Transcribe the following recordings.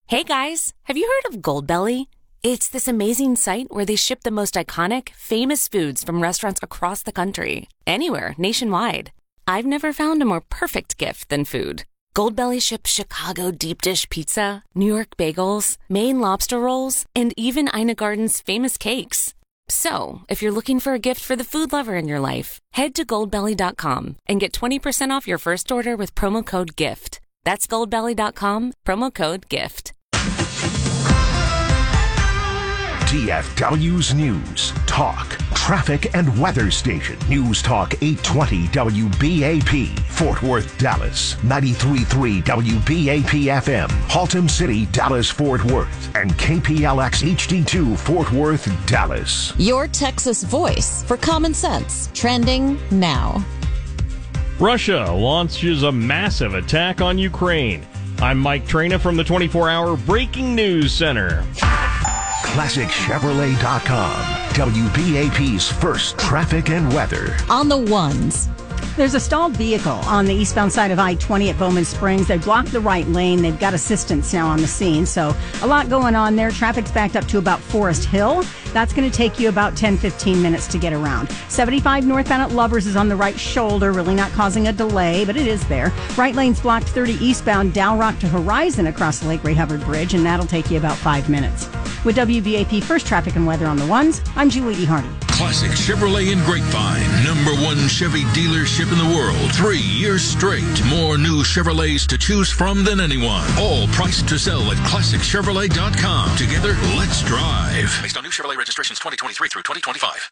Hey guys, have you heard of Goldbelly? It's this amazing site where they ship the most iconic, famous foods from restaurants across the country, anywhere, nationwide. I've never found a more perfect gift than food. Goldbelly ships Chicago deep dish pizza, New York bagels, Maine lobster rolls, and even Ina Garden's famous cakes. So, if you're looking for a gift for the food lover in your life, head to goldbelly.com and get 20% off your first order with promo code GIFT. That's goldbelly.com, promo code GIFT. DFW's News, Talk, Traffic and Weather Station. News Talk 820 WBAP, Fort Worth, Dallas. 93.3 WBAP FM, Haltom City, Dallas, Fort Worth. And KPLX HD2, Fort Worth, Dallas. Your Texas voice for common sense. Trending now. Russia launches a massive attack on Ukraine. I'm Mike Traina from the 24-hour Breaking News Center. ClassicChevrolet.com, WBAP's first traffic and weather. On the ones. There's a stalled vehicle on the eastbound side of I-20 at Bowman Springs. They blocked the right lane. They've got assistance now on the scene. So a lot going on there. Traffic's backed up to about Forest Hill. That's going to take you about 10-15 minutes to get around. 75 northbound at Lovers is on the right shoulder, really not causing a delay, but it is there. Right lane's blocked 30 eastbound Dow Rock to Horizon across the Lake Ray Hubbard Bridge, and that'll take you about 5 minutes. With WBAP First Traffic and Weather on the ones, I'm Julie E. Hardy. Classic Chevrolet in Grapevine, #1 Chevy dealership in the world. 3 years straight. More new Chevrolets to choose from than anyone. All priced to sell at ClassicChevrolet.com. Together, let's drive. Based on new Chevrolet registrations 2023 through 2025.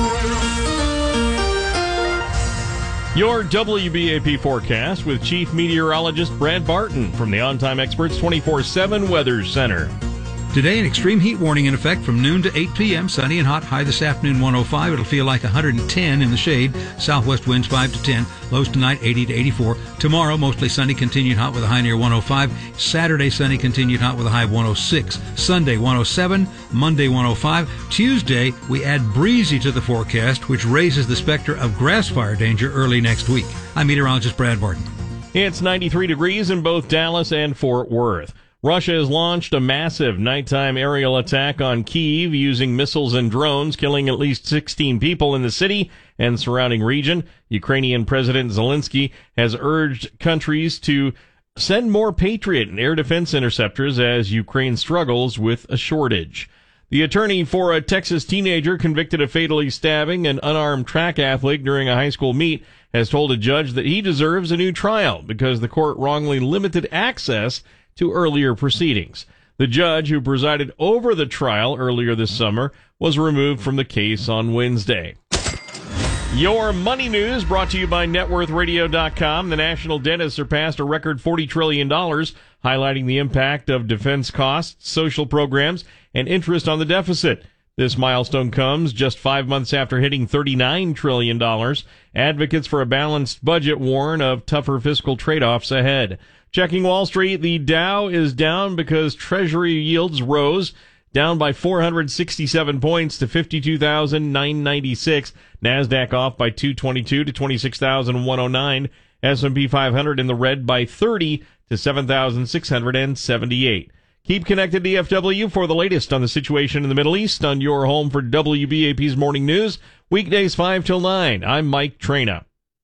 Your WBAP forecast with Chief Meteorologist Brad Barton from the On Time Experts 24/7 Weather Center. Today, an extreme heat warning in effect from noon to 8 p.m. Sunny and hot. High this afternoon, 105. It'll feel like 110 in the shade. Southwest winds 5 to 10. Lows tonight, 80 to 84. Tomorrow, mostly sunny, continued hot with a high near 105. Saturday, sunny, continued hot with a high of 106. Sunday, 107. Monday, 105. Tuesday, we add breezy to the forecast, which raises the specter of grass fire danger early next week. I'm meteorologist Brad Barton. It's 93 degrees in both Dallas and Fort Worth. Russia has launched a massive nighttime aerial attack on Kyiv using missiles and drones, killing at least 16 people in the city and surrounding region. Ukrainian President Zelensky has urged countries to send more Patriot and air defense interceptors as Ukraine struggles with a shortage. The attorney for a Texas teenager convicted of fatally stabbing an unarmed track athlete during a high school meet has told a judge that he deserves a new trial because the court wrongly limited access to earlier proceedings. The judge who presided over the trial earlier this summer was removed from the case on Wednesday. Your money news brought to you by NetWorthRadio.com. The national debt has surpassed a record $40 trillion, highlighting the impact of defense costs, social programs, and interest on the deficit. This milestone comes just 5 months after hitting $39 trillion. Advocates for a balanced budget warn of tougher fiscal trade-offs ahead. Checking Wall Street, the Dow is down because Treasury yields rose, down by 467 points to 52,996. NASDAQ off by 222 to 26,109. S&P 500 in the red by 30 to 7,678. Keep connected to DFW for the latest on the situation in the Middle East on your home for WBAP's Morning News. Weekdays 5 till 9. I'm Mike Traina.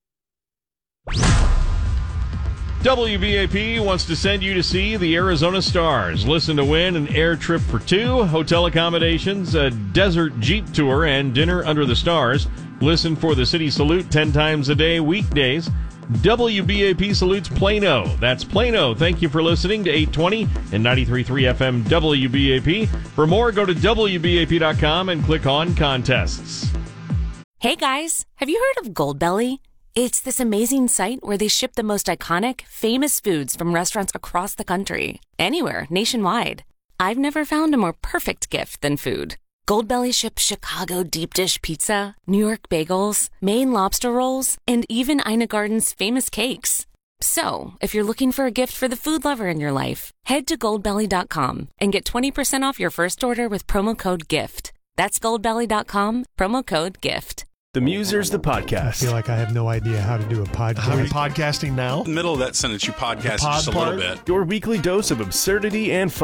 WBAP wants to send you to see the Arizona Stars. Listen to win an air trip for two, hotel accommodations, a desert Jeep tour, and dinner under the stars. Listen for the City Salute 10 times a day, weekdays. WBAP salutes Plano. That's Plano. Thank you for listening to 820 and 93.3 FM WBAP. For more, go to WBAP.com and click on contests. Hey guys, have you heard of Goldbelly? It's this amazing site where they ship the most iconic, famous foods from restaurants across the country, anywhere, nationwide. I've never found a more perfect gift than food. Goldbelly ships Chicago deep dish pizza, New York bagels, Maine lobster rolls, and even Ina Garden's famous cakes. So, if you're looking for a gift for the food lover in your life, head to goldbelly.com and get 20% off your first order with promo code GIFT. That's goldbelly.com, promo code GIFT. The Musers, the podcast. I feel like I have no idea how to do a podcast. Are we podcasting now? In the middle of that sentence, you podcast just a little bit. Your weekly dose of absurdity and fun.